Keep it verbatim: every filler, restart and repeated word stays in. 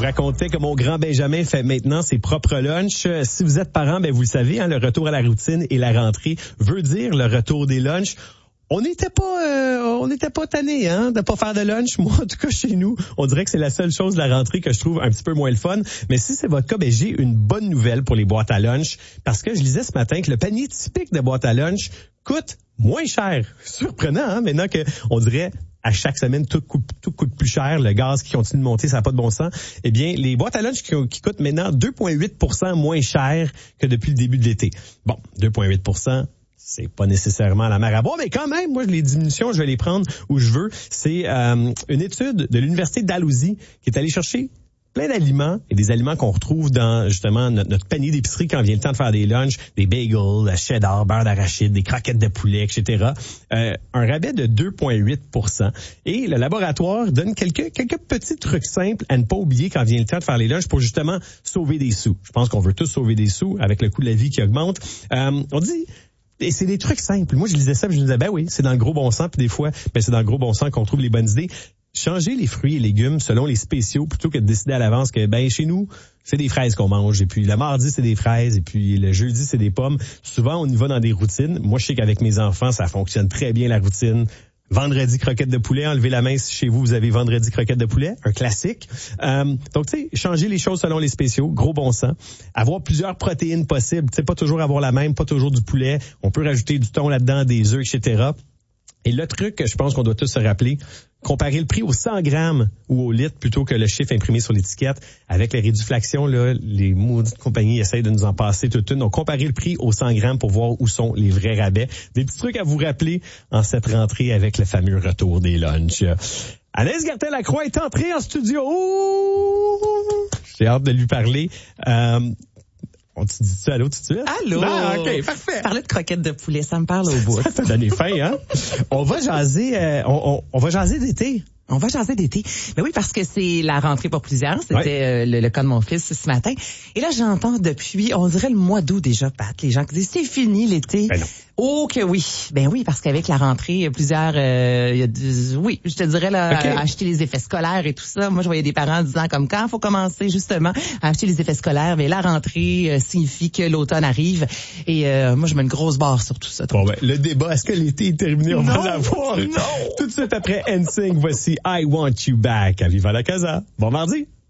racontais que mon grand Benjamin fait maintenant ses propres lunchs. Si vous êtes parent, ben vous le savez, hein, le retour à la routine et la rentrée veut dire le retour des lunchs. On n'était pas, euh, on n'était pas tannés, hein, de pas faire de lunch. Moi, en tout cas, chez nous, on dirait que c'est la seule chose de la rentrée que je trouve un petit peu moins le fun. Mais si c'est votre cas, ben j'ai une bonne nouvelle pour les boîtes à lunch, parce que je lisais ce matin que le panier typique de boîte à lunch coûte moins cher. Surprenant, hein, maintenant que on dirait à chaque semaine, tout coûte, tout coûte plus cher. Le gaz qui continue de monter, ça n'a pas de bon sens. Eh bien, les boîtes à lunch qui, qui coûtent maintenant deux virgule huit pour cent moins cher que depuis le début de l'été. Bon, deux virgule huit pour cent, c'est pas nécessairement la mer à boire, mais quand même, moi, les diminutions, je vais les prendre où je veux. C'est euh, une étude de l'Université d'Alousie qui est allée chercher plein d'aliments et des aliments qu'on retrouve dans justement notre, notre panier d'épicerie quand vient le temps de faire des lunchs, des bagels, la cheddar, beurre d'arachide, des croquettes de poulet, et cetera. Euh, un rabais de deux virgule huit pour cent. Et le laboratoire donne quelques quelques petits trucs simples à ne pas oublier quand vient le temps de faire les lunchs pour justement sauver des sous. Je pense qu'on veut tous sauver des sous avec le coût de la vie qui augmente. Euh, on dit... Et c'est des trucs simples. Moi, je lisais ça et je me disais, ben oui, c'est dans le gros bon sens. Puis des fois, ben c'est dans le gros bon sens qu'on trouve les bonnes idées. Changer les fruits et légumes selon les spéciaux plutôt que de décider à l'avance que, ben chez nous, c'est des fraises qu'on mange. Et puis le mardi, c'est des fraises. Et puis le jeudi, c'est des pommes. Souvent, on y va dans des routines. Moi, je sais qu'avec mes enfants, ça fonctionne très bien, la routine. Vendredi, croquettes de poulet. Enlevez la main si chez vous, vous avez vendredi, croquettes de poulet. Un classique. Euh, donc, tu sais, changer les choses selon les spéciaux. Gros bon sens. Avoir plusieurs protéines possibles. Tu sais, pas toujours avoir la même, pas toujours du poulet. On peut rajouter du thon là-dedans, des œufs, et cetera. Et le truc que je pense qu'on doit tous se rappeler, comparer le prix au cent grammes ou au litre plutôt que le chiffre imprimé sur l'étiquette. Avec les réduflations, là, les maudites compagnies essayent de nous en passer toute une. Donc, comparer le prix au cent grammes pour voir où sont les vrais rabais. Des petits trucs à vous rappeler en cette rentrée avec le fameux retour des lunchs. Anaïs Gertin-Lacroix est entrée en studio. J'ai hâte de lui parler. Euh, On te dit-tu allô tout de suite? Allô! Ah, OK, parfait. Tu parlais de croquettes de poulet, ça me parle au bout. Ça t'a donné faim, hein? On va jaser, euh, on, on, on va jaser d'été. On va jaser d'été. Ben oui, parce que c'est la rentrée pour plusieurs. C'était ouais. euh, le, le cas de mon fils ce matin. Et là, j'entends depuis, on dirait le mois d'août déjà, Pat, les gens qui disent c'est fini l'été. Ben non. Oh que oui. Ben oui, parce qu'avec la rentrée, il y a plusieurs, euh, il y a du, oui, je te dirais là, okay. acheter les effets scolaires et tout ça. Moi, je voyais des parents disant comme quand faut commencer justement à acheter les effets scolaires, mais la rentrée euh, signifie que l'automne arrive. Et euh, moi, je mets une grosse barre sur tout ça. Bon ben, le débat, est-ce que l'été est terminé? On non, va l'avoir. Non. Tout de suite après N Sync, voici I Want You Back à Viva la Casa. Bon mardi.